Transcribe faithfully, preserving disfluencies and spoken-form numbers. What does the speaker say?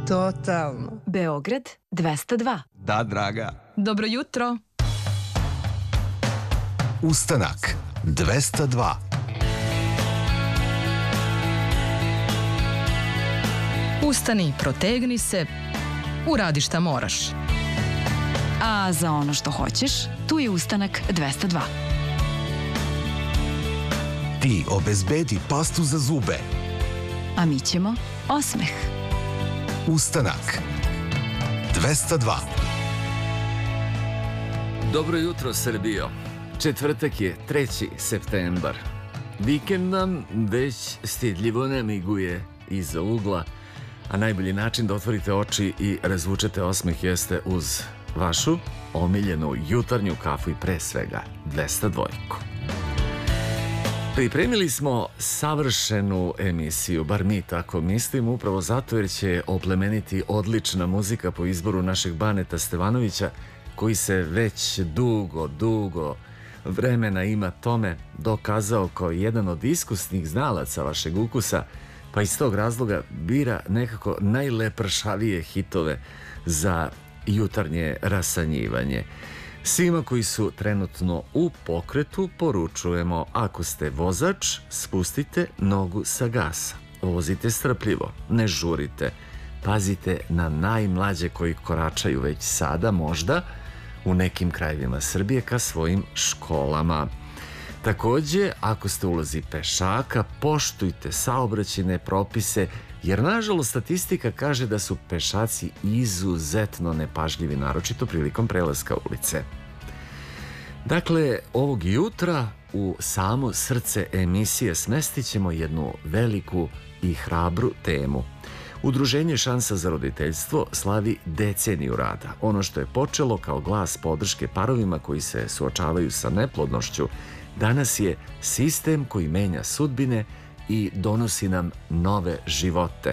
Totalno. Beograd dvesta dva. Da, draga. Dobro jutro. Ustanak dvesta dva. Ustani, protegni se, uradi šta moraš. A za ono što hoćeš, tu je Ustanak dvesta dva. Ti obezbedi pastu za zube. A mi ćemo osmeh. Ustanak dvesta dva. Dobro jutro, Srbijo. Četvrtak je treći septembar. Vikend nam već stidljivo namiguje iza ugla, a najbolji način da otvorite oči i razvučete osmeh jeste uz vašu omiljenu jutarnju kafu i pre svega dvesta dva. Pripremili smo savršenu emisiju, bar mi tako mislim, upravo zato jer će oplemeniti odlična muzika po izboru našeg Baneta Stevanovića, koji se već dugo, dugo vremena ima tome dokazao kao jedan od iskusnih znalaca vašeg ukusa, pa iz tog razloga bira nekako najlepršavije hitove za jutarnje rasanjivanje. Svima koji su trenutno u pokretu poručujemo: ako ste vozač, spustite nogu sa gasa, vozite strpljivo, ne žurite, pazite na najmlađe koji koračaju već sada možda u nekim krajevima Srbije ka svojim školama. Takođe, ako ste u ulozi pešaka, poštujte saobraćajne propise, jer nažalost statistika kaže da su pešaci izuzetno nepažljivi, naročito prilikom prelaska ulice. Dakle, ovog jutra u samo srce emisije smestit ćemo jednu veliku i hrabru temu. Udruženje Šansa za roditeljstvo slavi deceniju rada. Ono što je počelo kao glas podrške parovima koji se suočavaju sa neplodnošću, danas je sistem koji menja sudbine i donosi nam nove živote.